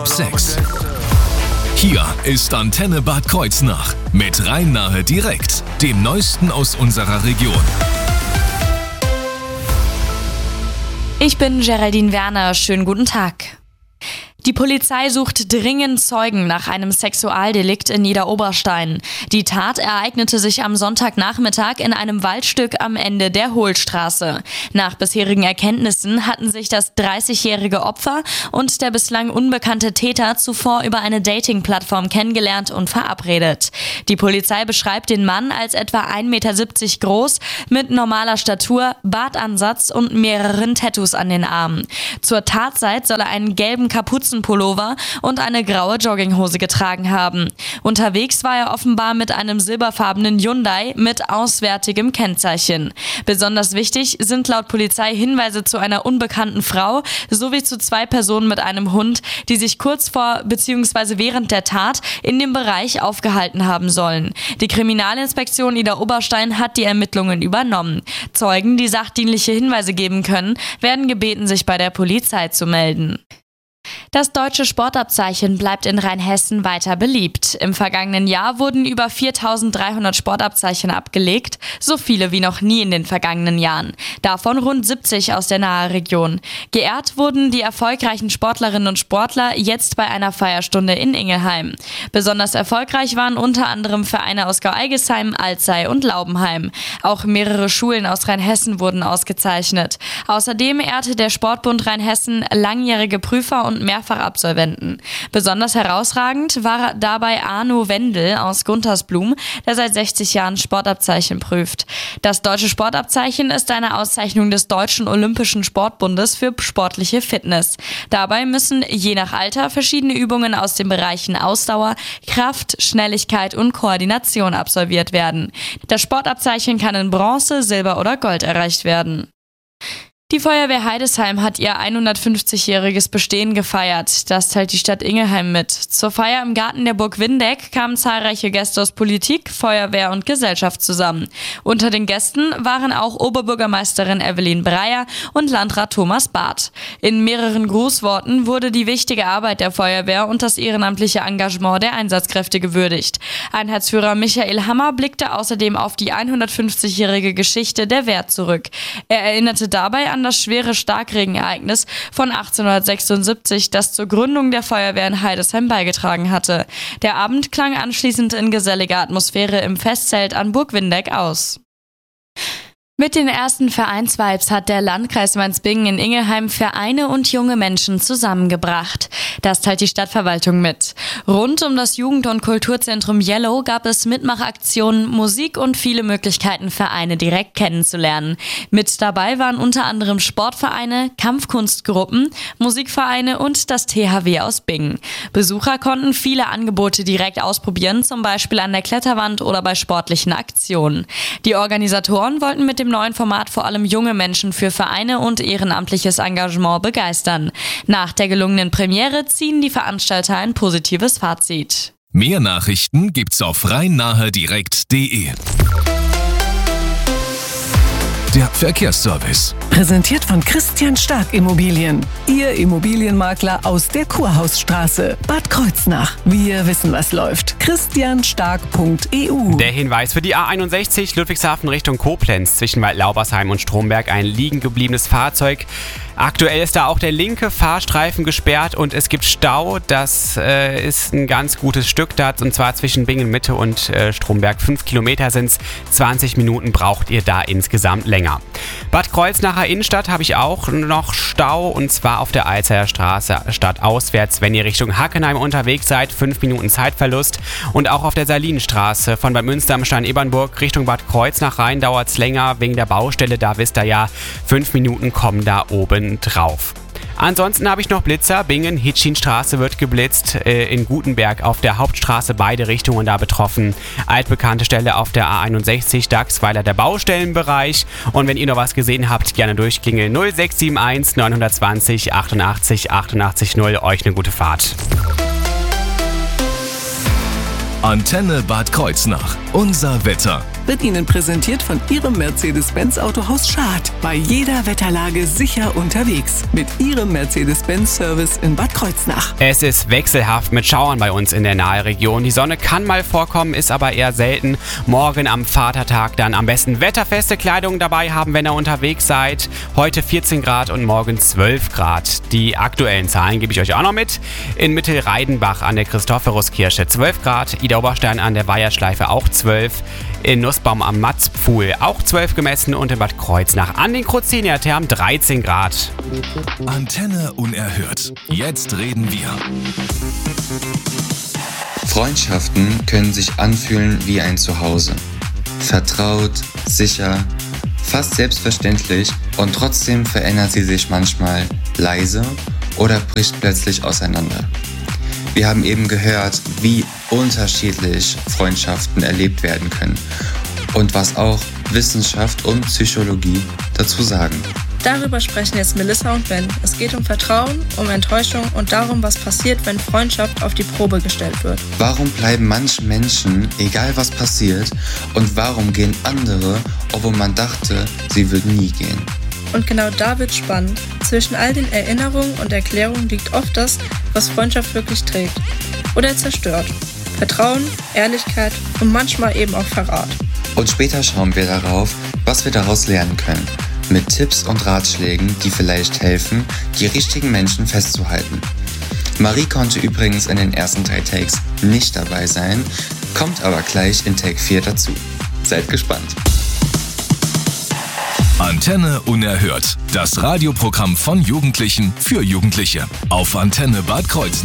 6:30. Hier ist Antenne Bad Kreuznach mit Rhein-Nahe direkt, dem Neuesten aus unserer Region. Ich bin Geraldine Werner, schönen guten Tag. Die Polizei sucht dringend Zeugen nach einem Sexualdelikt in Niederoberstein. Die Tat ereignete sich am Sonntagnachmittag in einem Waldstück am Ende der Hohlstraße. Nach bisherigen Erkenntnissen hatten sich das 30-jährige Opfer und der bislang unbekannte Täter zuvor über eine Dating-Plattform kennengelernt und verabredet. Die Polizei beschreibt den Mann als etwa 1,70 Meter groß, mit normaler Statur, Bartansatz und mehreren Tattoos an den Armen. Zur Tatzeit soll er einen gelben Kapuzenpullover und eine graue Jogginghose getragen haben. Unterwegs war er offenbar mit einem silberfarbenen Hyundai mit auswärtigem Kennzeichen. Besonders wichtig sind laut Polizei Hinweise zu einer unbekannten Frau sowie zu 2 Personen mit einem Hund, die sich kurz vor bzw. während der Tat in dem Bereich aufgehalten haben sollen. Die Kriminalinspektion Niederoberstein hat die Ermittlungen übernommen. Zeugen, die sachdienliche Hinweise geben können, werden gebeten, sich bei der Polizei zu melden. Das deutsche Sportabzeichen bleibt in Rheinhessen weiter beliebt. Im vergangenen Jahr wurden über 4.300 Sportabzeichen abgelegt, so viele wie noch nie in den vergangenen Jahren. Davon rund 70 aus der Nahe-Region. Geehrt wurden die erfolgreichen Sportlerinnen und Sportler jetzt bei einer Feierstunde in Ingelheim. Besonders erfolgreich waren unter anderem Vereine aus Gau-Algesheim, Alzey und Laubenheim. Auch mehrere Schulen aus Rheinhessen wurden ausgezeichnet. Außerdem ehrte der Sportbund Rheinhessen langjährige Prüfer und Mehrfachabsolventen. Besonders herausragend war dabei Arno Wendel aus Guntersblum, der seit 60 Jahren Sportabzeichen prüft. Das deutsche Sportabzeichen ist eine Auszeichnung des Deutschen Olympischen Sportbundes für sportliche Fitness. Dabei müssen je nach Alter verschiedene Übungen aus den Bereichen Ausdauer, Kraft, Schnelligkeit und Koordination absolviert werden. Das Sportabzeichen kann in Bronze, Silber oder Gold erreicht werden. Die Feuerwehr Heidesheim hat ihr 150-jähriges Bestehen gefeiert. Das teilt die Stadt Ingelheim mit. Zur Feier im Garten der Burg Windeck kamen zahlreiche Gäste aus Politik, Feuerwehr und Gesellschaft zusammen. Unter den Gästen waren auch Oberbürgermeisterin Evelyn Breyer und Landrat Thomas Barth. In mehreren Grußworten wurde die wichtige Arbeit der Feuerwehr und das ehrenamtliche Engagement der Einsatzkräfte gewürdigt. Einheitsführer Michael Hammer blickte außerdem auf die 150-jährige Geschichte der Wehr zurück. Er erinnerte dabei an das schwere Starkregenereignis von 1876, das zur Gründung der Feuerwehr in Heidesheim beigetragen hatte. Der Abend klang anschließend in geselliger Atmosphäre im Festzelt an Burg Windeck aus. Mit den ersten Vereinsvibes hat der Landkreis Mainz-Bingen in Ingelheim Vereine und junge Menschen zusammengebracht. Das teilt die Stadtverwaltung mit. Rund um das Jugend- und Kulturzentrum Yellow gab es Mitmachaktionen, Musik und viele Möglichkeiten, Vereine direkt kennenzulernen. Mit dabei waren unter anderem Sportvereine, Kampfkunstgruppen, Musikvereine und das THW aus Bingen. Besucher konnten viele Angebote direkt ausprobieren, zum Beispiel an der Kletterwand oder bei sportlichen Aktionen. Die Organisatoren wollten mit dem neuen Format vor allem junge Menschen für Vereine und ehrenamtliches Engagement begeistern. Nach der gelungenen Premiere ziehen die Veranstalter ein positives Fazit. Mehr Nachrichten gibt's auf rhein-nahe-direkt.de. Der Verkehrsservice. Präsentiert von Christian Stark Immobilien. Ihr Immobilienmakler aus der Kurhausstraße. Bad Kreuznach. Wir wissen, was läuft. christianstark.eu. Der Hinweis für die A61 Ludwigshafen Richtung Koblenz. Zwischen Waldlaubersheim und Stromberg ein liegen gebliebenes Fahrzeug. Aktuell ist da auch der linke Fahrstreifen gesperrt und es gibt Stau. Das ist ein ganz gutes Stück da, und zwar zwischen Bingen Mitte und Stromberg. 5 Kilometer sind es, 20 Minuten braucht ihr da insgesamt länger. Bad Kreuznacher Innenstadt habe ich auch noch Stau, und zwar auf der Alzeyer Straße stadtauswärts. Wenn ihr Richtung Hackenheim unterwegs seid, 5 Minuten Zeitverlust. Und auch auf der Salinenstraße von Bad Münster am Stein-Ebernburg Richtung Bad Kreuznach rein dauert es länger wegen der Baustelle. Da wisst ihr ja, 5 Minuten kommen da oben drauf. Ansonsten habe ich noch Blitzer. Bingen-Hitschinstraße wird geblitzt. In Gutenberg auf der Hauptstraße beide Richtungen da betroffen. Altbekannte Stelle auf der A61 Dachsweiler der Baustellenbereich. Und wenn ihr noch was gesehen habt, gerne durchklingeln 0671 920 88 88 0. Euch eine gute Fahrt. Antenne Bad Kreuznach. Unser Wetter. wird Ihnen präsentiert von Ihrem Mercedes-Benz Autohaus Schad. Bei jeder Wetterlage sicher unterwegs. Mit Ihrem Mercedes-Benz-Service in Bad Kreuznach. Es ist wechselhaft mit Schauern bei uns in der Nahregion. Die Sonne kann mal vorkommen, ist aber eher selten. Morgen am Vatertag dann am besten wetterfeste Kleidung dabei haben, wenn ihr unterwegs seid. Heute 14 Grad und morgen 12 Grad. Die aktuellen Zahlen gebe ich euch auch noch mit. In Mittelreidenbach an der Christophoruskirche 12 Grad, Idar-Oberstein an der Weiherschleife auch 12, in Nussbaum am Matzpfuhl auch 12 gemessen und in Bad Kreuznach an den Kruziniathermen 13 Grad. Antenne unerhört. Jetzt reden wir. Freundschaften können sich anfühlen wie ein Zuhause. Vertraut, sicher, fast selbstverständlich und trotzdem verändert sie sich manchmal leise oder bricht plötzlich auseinander. Wir haben eben gehört, wie unterschiedlich Freundschaften erlebt werden können und was auch Wissenschaft und Psychologie dazu sagen. Darüber sprechen jetzt Melissa und Ben. Es geht um Vertrauen, um Enttäuschung und darum, was passiert, wenn Freundschaft auf die Probe gestellt wird. Warum bleiben manche Menschen, egal was passiert, und warum gehen andere, obwohl man dachte, sie würden nie gehen? Und genau da wird spannend. Zwischen all den Erinnerungen und Erklärungen liegt oft das, was Freundschaft wirklich trägt oder zerstört. Vertrauen, Ehrlichkeit und manchmal eben auch Verrat. Und später schauen wir darauf, was wir daraus lernen können. Mit Tipps und Ratschlägen, die vielleicht helfen, die richtigen Menschen festzuhalten. Marie konnte übrigens in den ersten 3 Takes nicht dabei sein, kommt aber gleich in Take 4 dazu. Seid gespannt. Antenne unerhört. Das Radioprogramm von Jugendlichen für Jugendliche. Auf Antenne Bad Kreuznach.